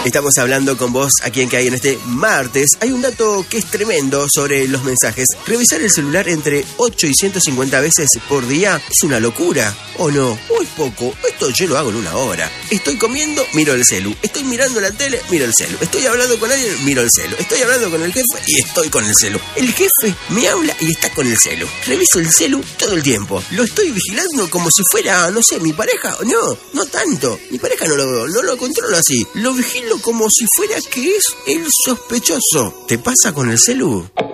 Estamos hablando con vos aquí en Que Hay en este martes. Hay un dato que es tremendo sobre los mensajes. Revisar el celular entre 8 y 150 veces por día es una locura, ¿o no? O es poco. Esto yo lo hago en una hora. Estoy comiendo, miro el celu. Estoy mirando la tele, miro el celu. Estoy hablando con alguien, miro el celu. Estoy hablando con el jefe y estoy con el celu. El jefe me habla y está con el celu. Reviso el celu todo el tiempo. Lo estoy vigilando como si fuera, no sé, mi pareja. No tanto. Mi pareja no lo controlo así. Lo vigilo como si fuera que es el sospechoso. ¿Te pasa con el celu?